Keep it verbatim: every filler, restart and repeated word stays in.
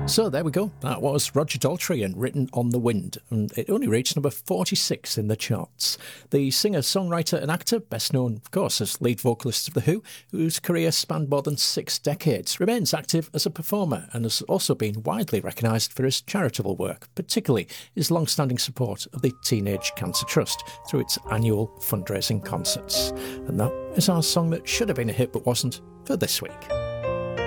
So there we go. That was Roger Daltrey and Written on the Wind, and it only reached number forty-six in the charts. The singer, songwriter and actor, best known, of course, as lead vocalist of The Who, whose career spanned more than six decades, remains active as a performer and has also been widely recognised for his charitable work, particularly his long-standing support of the Teenage Cancer Trust through its annual fundraising concerts. And that is our song that should have been a hit but wasn't for this week.